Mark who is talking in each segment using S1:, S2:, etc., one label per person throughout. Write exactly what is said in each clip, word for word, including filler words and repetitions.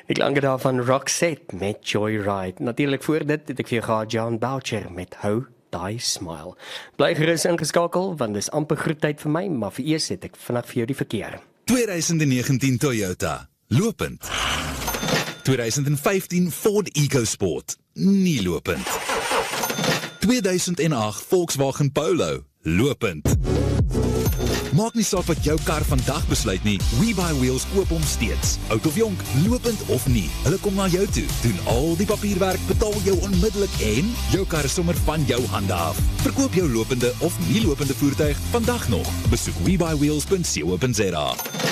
S1: Die klanke daar van Roxette met Joyride. Natuurlik voor dit het ek vir jou gehad John Boucher met Hou Die Smile. Bly gerus ingeskakel, want dis amper groettyd vir my, maar vir eers het ek vandag vir jou die verkeer.
S2: twintig negentien Toyota, lopend. twintig vyftien Ford EcoSport, nie lopend. tweeduisend agt Volkswagen Polo, lopend. Maak nie saak wat jou kar vandag besluit nie, WeBuyWheels koop hom steeds. Oud of jonk, lopend of nie, hulle kom na jou toe, doen al die papierwerk, betaal jou onmiddellik en jou kar is sommer van jou hande af. Verkoop jou lopende of nie lopende voertuig vandag nog. Besoek we buy wheels punt co punt za.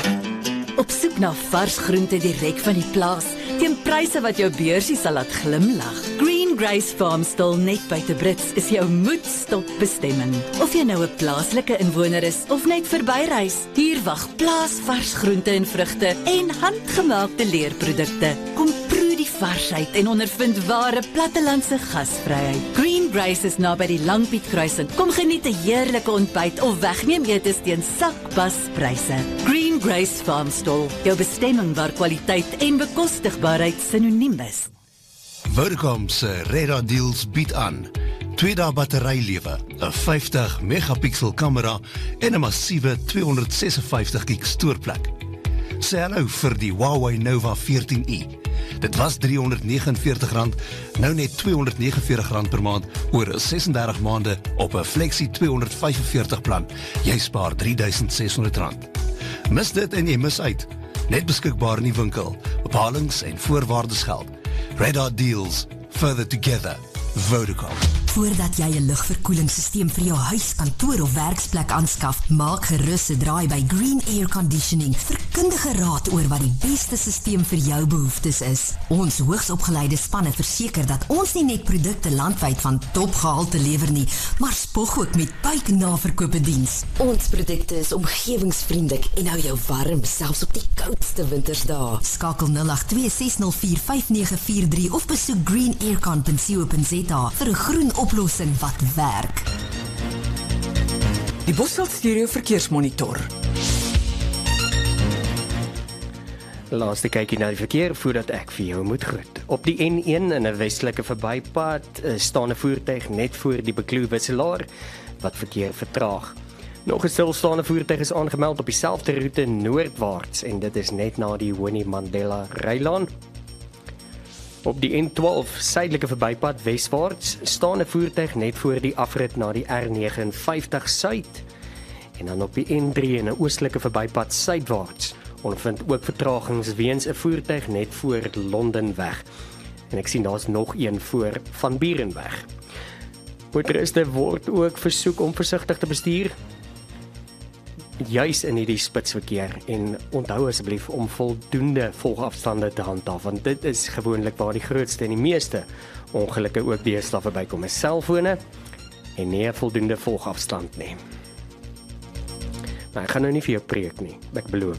S3: Op soek na vars groente direk van die plaas, teen pryse wat jou beursie sal laat glimlag. Green Grace Farmstall net buite Brits is jou moedstop bestemming. Of jy nou 'n plaaslike inwoner is of net verbyreis, hier wag plaasvars groente en vrugte en handgemaakte leerprodukte. Kom proe die varsheid en ondervind ware plattelandse gasvryheid. Green Grace is naby die Langpiet kruising. Kom geniet 'n heerlike ontbyt of wegneem etes teen sakbaspryse. Green Grace Farmstall, jou bestemming waar kwaliteit en bekostigbaarheid synoniem is.
S4: Vodacom se Radar Deals bied aan twee dae batterylewe, 'n vyftig megapixel kamera en 'n massiewe tweehonderdsesenvyftig gig stoorplek. Sê hallo vir die Huawei Nova veertien i. Dit was driehonderdnegenenveertig rand, nou net tweehonderdnegenenveertig rand per maand oor sesendertig maande op 'n Flexi tweehonderdvyfenveertig plan. Jy spaar drie duisend seshonderd rand. Mis dit en jy mis uit. Net beskikbaar in die winkel. Bepalings en voorwaardes geld. Radar Deals, further together. Vodacom.
S5: Voordat jy 'n lugverkoelingssysteem vir jou huis, kantoor of werksplek aanskaf, maak gerus 'n draai by Green Air Conditioning vir kundige raad oor wat die beste systeem vir jou behoeftes is. Ons hoogsopgeleide spanne verseker dat ons nie net produkte landwyd van topgehalte lewer nie, maar spog ook met buiknaverkope diens. Ons produkte is omgewingsvriendelik en hou jou warm selfs op die koudste wintersdae. Skakel nul agt twee ses nul vier vyf nege vier drie of besoek green air con punt co punt za vir 'n groen oplossing wat werk.
S6: Die Bosveld Stereo Verkeersmonitor.
S1: Laaste kykie na die verkeer voordat ek vir jou moet groet. Op die N een in 'n westelike verbypad staan 'n voertuig net voor die Bekloo wisselaar wat verkeer vertraag. Nog 'n stilstaande voertuig is aangemeld op dieselfde roete noordwaarts en dit is net na die Winnie Mandela Rylaan. Op die N twaalf suidelike verbypad weswaarts staan 'n voertuig net voor die afrit na die R vyf nege suid. En dan op die N drie in 'n oostelike verbypad suidwaarts ondervind ook vertragings weens 'n voertuig net voor Londenweg. En ek sien daar's nog een voor Van Burenweg. Motoriste word ook versoek om versigtig te bestuur, juis in hierdie spitsverkeer, en onthou asseblief om voldoende volgafstande te handhaaf, want dit is gewoonlik waar die grootste en die meeste ongelukke ook deesdae verbykom, is selfone en nie 'n voldoende volgafstand nie. Maar ek gaan nou nie vir jou preek nie, ek beloof.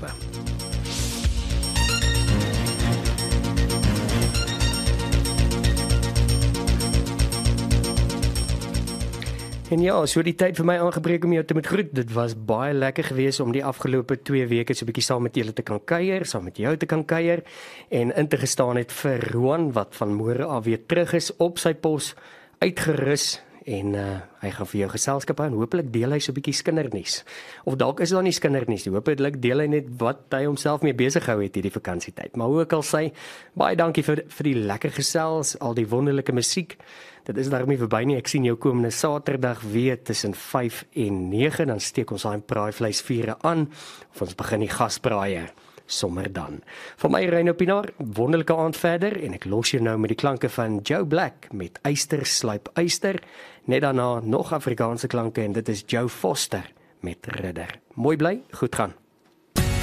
S1: En ja, so die tyd vir my aangebreek om jou te moet groet. Dit was baie lekker geweest om die afgelope twee weke so 'n bietjie saam met julle te kan kuier, saam met jou te kan kuier en in te gestaan het vir Roan wat van môre af weer terug is op sy pos, uitgerus en uh, hy gaan vir jou geselskap hou en hopelik deel hy so 'n bietjie skindernuus. Of dalk is daar nie skindernuus nie. Hopelik deel hy net wat hy homself mee besig hou het hierdie vakansietyd. Maar hoe ook al sy, baie dankie vir vir die lekker gesels, al die wonderlike musiek. Dit is daarmee verby nie. Ek sien jou komende Saterdag weer tussen vyf en nege, dan steek ons daai braaivleisvure aan of ons begin die gasbraaie sommer dan. Van my Reino Pinaar, wonderlike aand verder en ek los jou nou met die klanke van Joe Black met Eyster Sluip Eyster. Net daarna nog Afrikaanse klanke en dit is Joe Foster met Ridder. Mooi bly, goed gaan.